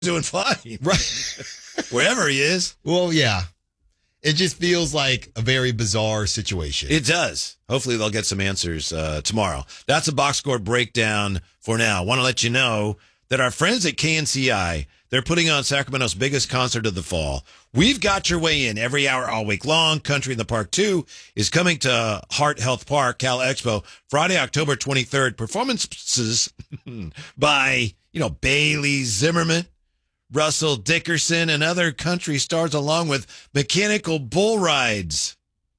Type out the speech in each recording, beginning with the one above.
doing fine. Right. Wherever he is. Well, yeah. It just feels like a very bizarre situation. It does. Hopefully they'll get some answers tomorrow. That's a box score breakdown for now. I want to let you know that our friends at KNCI, they're putting on Sacramento's biggest concert of the fall. We've got your way in every hour all week long. Country in the Park 2 is coming to Heart Health Park, Cal Expo, Friday, October 23rd. Performances by, Bailey Zimmerman, Russell Dickerson, and other country stars, along with mechanical bull rides.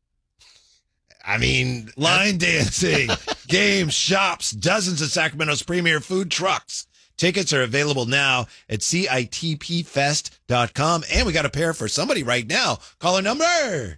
Line dancing, games, shops, dozens of Sacramento's premier food trucks. Tickets are available now at CITPfest.com. And we got a pair for somebody right now. Caller number 3.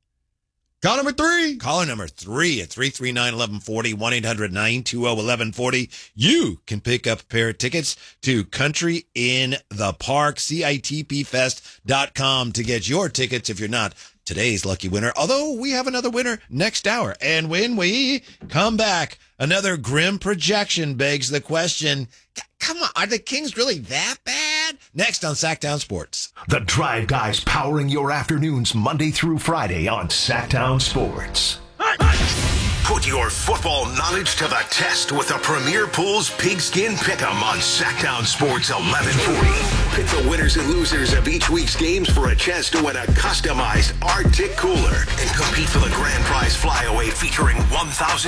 Caller number 3 at 339-1140, 1-800-920-1140. You can pick up a pair of tickets to Country in the Park, CITPfest.com to get your tickets if you're not today's lucky winner. Although we have another winner next hour. And when we come back, another grim projection begs the question, come on, are the Kings really that bad? Next on Sacktown Sports. The Drive Guys powering your afternoons Monday through Friday on Sacktown Sports. Put your football knowledge to the test with the Premier Pools Pigskin Pick'em on Sacktown Sports 1140. Pick the winners and losers of each week's games for a chance to win a customized Arctic cooler and compete for the grand prize flyaway featuring $1,000